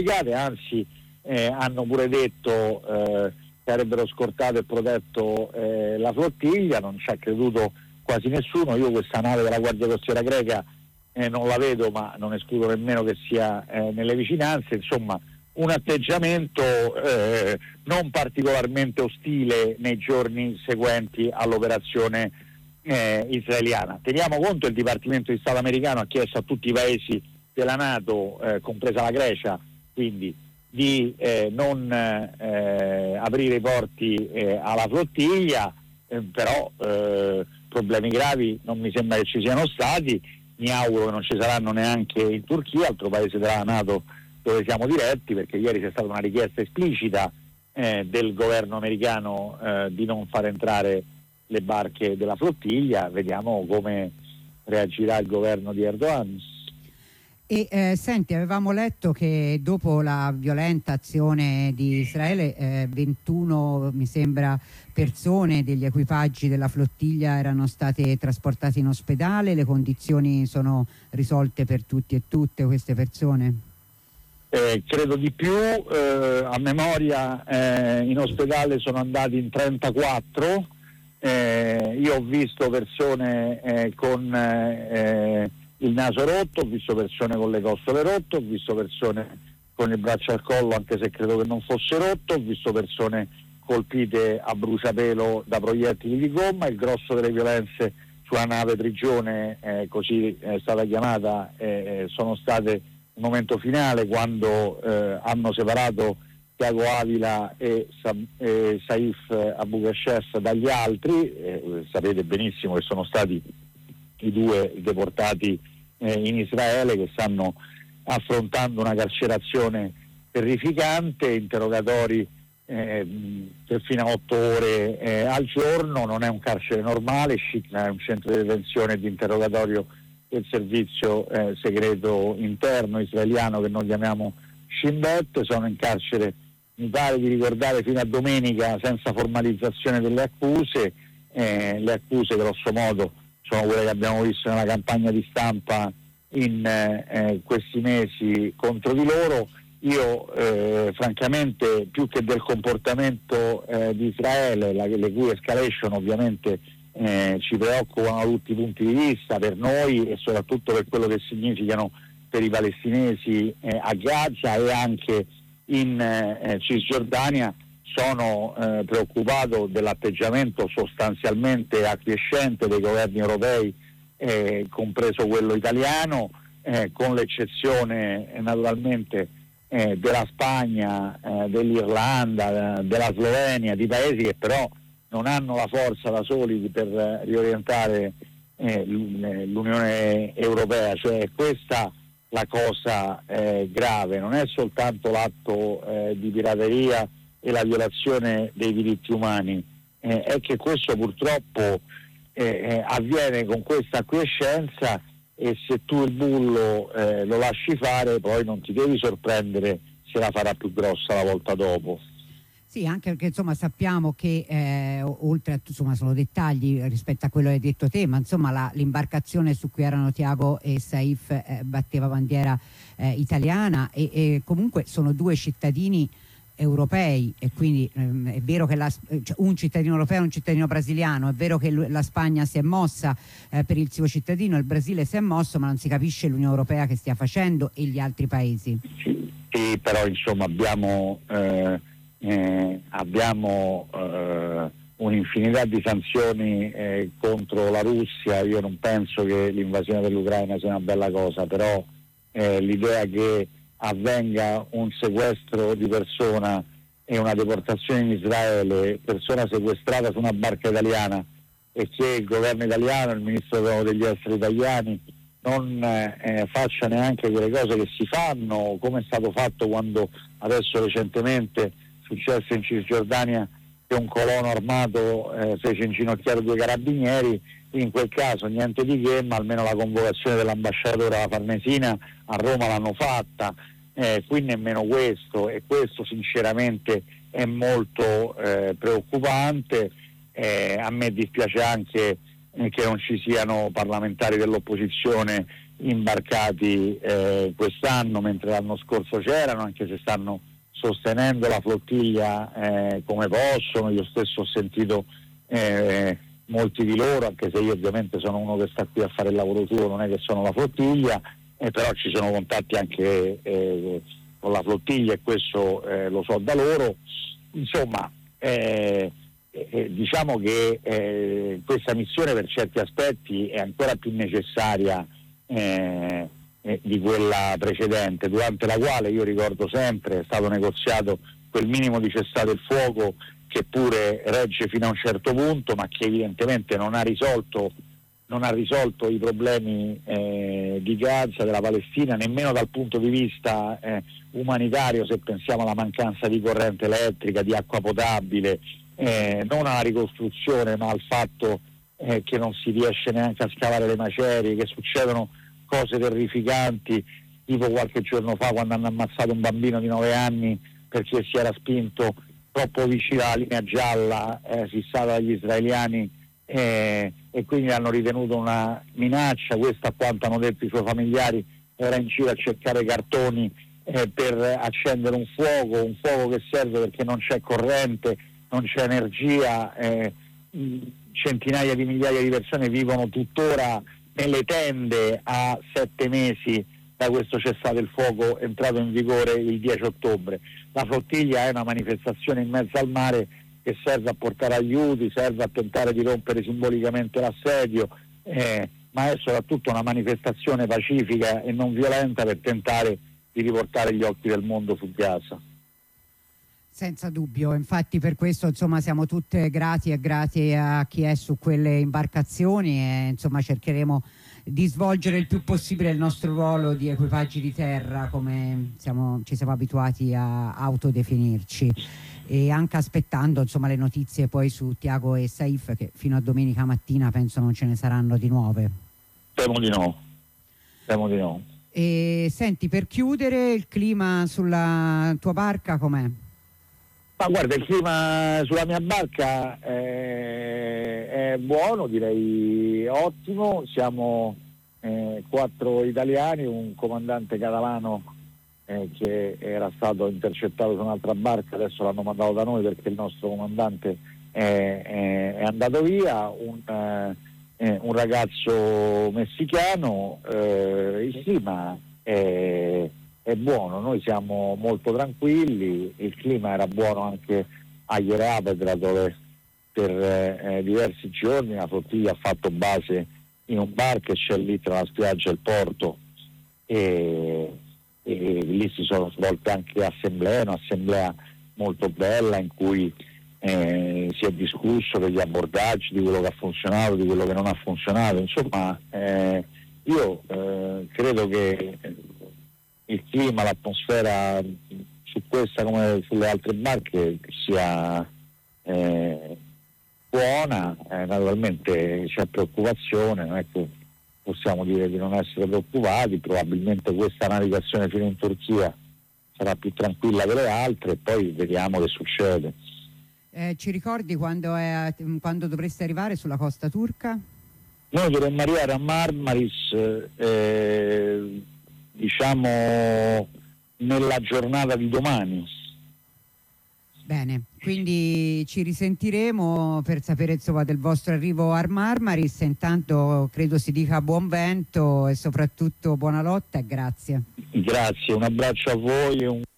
anzi hanno pure detto che avrebbero scortato e protetto la flottiglia. Non ci ha creduto quasi nessuno. Io questa nave della Guardia Costiera greca non la vedo, ma non escludo nemmeno che sia nelle vicinanze. Insomma, un atteggiamento non particolarmente ostile nei giorni seguenti all'operazione israeliana. Teniamo conto, il Dipartimento di Stato americano ha chiesto a tutti i paesi della NATO, compresa la Grecia, quindi di non aprire i porti alla flottiglia, però problemi gravi non mi sembra che ci siano stati. Mi auguro che non ci saranno neanche in Turchia, altro paese della NATO dove siamo diretti, perché ieri c'è stata una richiesta esplicita del governo americano di non far entrare le barche della flottiglia. Vediamo come reagirà il governo di Erdogan. E senti, avevamo letto che dopo la violenta azione di Israele 21, mi sembra, persone degli equipaggi della flottiglia erano state trasportate in ospedale. Le condizioni sono risolte per tutti e tutte queste persone? Credo di più. A memoria in ospedale sono andati in 34. Io ho visto persone con il naso rotto, ho visto persone con le costole rotte, ho visto persone con il braccio al collo, anche se credo che non fosse rotto, ho visto persone colpite a bruciapelo da proiettili di gomma. Il grosso delle violenze sulla nave Prigione, così è stata chiamata, sono state il momento finale, quando hanno separato Tiago Avila e Saif Abu Kashef dagli altri. Sapete benissimo che sono stati i due deportati in Israele, che stanno affrontando una carcerazione terrificante, interrogatori per fino a 8 ore al giorno. Non è un carcere normale, Shikna è un centro di detenzione e di interrogatorio del servizio segreto interno israeliano, che noi chiamiamo Shin Bet. Sono in carcere, mi pare di ricordare, fino a domenica, senza formalizzazione delle accuse. Le accuse grosso modo sono quelle che abbiamo visto nella campagna di stampa in questi mesi contro di loro. Io francamente, più che del comportamento di Israele, le cui escalation ovviamente ci preoccupano da tutti i punti di vista, per noi e soprattutto per quello che significano per i palestinesi a Gaza e anche in Cisgiordania, sono preoccupato dell'atteggiamento sostanzialmente acquiescente dei governi europei, compreso quello italiano, con l'eccezione naturalmente della Spagna, dell'Irlanda, della Slovenia, di paesi che però non hanno la forza da soli per riorientare l'Unione Europea. Cioè, questa la cosa grave, non è soltanto l'atto di pirateria e la violazione dei diritti umani, è che questo purtroppo avviene con questa acquiescenza, e se tu il bullo lo lasci fare, poi non ti devi sorprendere se la farà più grossa la volta dopo. Sì, anche perché insomma sappiamo che oltre a, insomma, sono dettagli rispetto a quello che hai detto te, ma insomma l'imbarcazione su cui erano Tiago e Saif batteva bandiera italiana e comunque sono due cittadini europei, e quindi è vero che un cittadino europeo e un cittadino brasiliano. È vero che la Spagna si è mossa per il suo cittadino, il Brasile si è mosso, ma non si capisce l'Unione Europea che stia facendo e gli altri paesi. Sì, però insomma abbiamo un'infinità di sanzioni contro la Russia. Io non penso che l'invasione dell'Ucraina sia una bella cosa, però l'idea che avvenga un sequestro di persona e una deportazione in Israele, persona sequestrata su una barca italiana, e che il governo italiano, il ministro degli esteri italiani non faccia neanche quelle cose che si fanno, come è stato fatto quando adesso recentemente successo in Cisgiordania, che un colono armato fece inginocchiare 2 carabinieri. In quel caso niente di che, ma almeno la convocazione dell'ambasciatore alla Farnesina a Roma l'hanno fatta. Qui nemmeno questo, e questo sinceramente è molto preoccupante. A me dispiace anche che non ci siano parlamentari dell'opposizione imbarcati quest'anno, mentre l'anno scorso c'erano, anche se stanno sostenendo la flottiglia come possono. Io stesso ho sentito molti di loro, anche se io ovviamente sono uno che sta qui a fare il lavoro suo, non è che sono la flottiglia, però ci sono contatti anche con la flottiglia, e questo lo so da loro. Insomma, diciamo che questa missione per certi aspetti è ancora più necessaria di quella precedente, durante la quale, io ricordo sempre, è stato negoziato quel minimo di cessate il fuoco che pure regge fino a un certo punto, ma che evidentemente non ha risolto i problemi di Gaza, della Palestina, nemmeno dal punto di vista umanitario, se pensiamo alla mancanza di corrente elettrica, di acqua potabile, non alla ricostruzione, ma al fatto che non si riesce neanche a scavare le macerie, che succedono cose terrificanti, tipo qualche giorno fa quando hanno ammazzato un bambino di 9 anni perché si era spinto troppo vicino alla linea gialla fissata dagli israeliani, e quindi l'hanno ritenuto una minaccia. Questo, a quanto hanno detto i suoi familiari, era in giro a cercare cartoni per accendere un fuoco che serve perché non c'è corrente, non c'è energia, centinaia di migliaia di persone vivono tuttora nelle tende a 7 mesi da questo cessate il fuoco entrato in vigore il 10 ottobre. La flottiglia è una manifestazione in mezzo al mare che serve a portare aiuti, serve a tentare di rompere simbolicamente l'assedio, ma è soprattutto una manifestazione pacifica e non violenta per tentare di riportare gli occhi del mondo su Gaza. Senza dubbio, infatti per questo siamo tutte grati a chi è su quelle imbarcazioni, e cercheremo di svolgere il più possibile il nostro ruolo di equipaggi di terra, come ci siamo abituati a autodefinirci, e anche aspettando le notizie poi su Tiago e Saif, che fino a domenica mattina penso non ce ne saranno di nuove. Speriamo di no. E senti, per chiudere, il clima sulla tua barca com'è? Ma guarda, il clima sulla mia barca è buono, direi ottimo. Siamo 4 italiani, un comandante catalano che era stato intercettato su un'altra barca, adesso l'hanno mandato da noi perché il nostro comandante è andato via, un ragazzo messicano. Il clima è buono, noi siamo molto tranquilli, il clima era buono anche a Hierapedra, dove per diversi giorni la flottiglia ha fatto base in un bar che c'è lì tra la spiaggia e il porto, e lì si sono svolte anche assemblee, un'assemblea molto bella in cui si è discusso degli abbordaggi, di quello che ha funzionato, di quello che non ha funzionato. Insomma, io credo che il clima, l'atmosfera su questa come sulle altre barche sia buona. Naturalmente c'è preoccupazione, non è che possiamo dire di non essere preoccupati, probabilmente questa navigazione fino in Turchia sarà più tranquilla delle altre, e poi vediamo che succede. Ci ricordi quando dovreste arrivare sulla costa turca? Noi dovremmo arrivare a Marmaris diciamo nella giornata di domani. Bene, quindi ci risentiremo per sapere del vostro arrivo a Marmaris. Intanto credo si dica buon vento e soprattutto buona lotta, e grazie. Grazie, un abbraccio a voi e un